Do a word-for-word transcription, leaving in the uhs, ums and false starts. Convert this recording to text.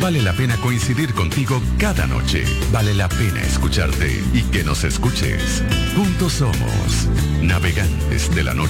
Vale la pena coincidir contigo cada noche. Vale la pena escucharte y que nos escuches. Juntos somos navegantes de la noche.